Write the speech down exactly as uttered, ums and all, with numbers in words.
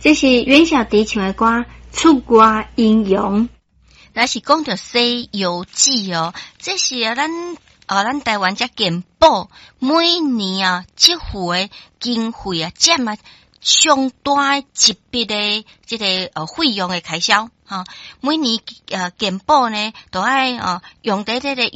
这是袁小迪唱的歌出歌应用。 那是讲到西游记哦，这是啊咱啊咱台湾这健保每年啊这户的经费啊占啊上大一笔的这个呃费用的开销哈、啊，每年呃健保呢都爱啊用在这个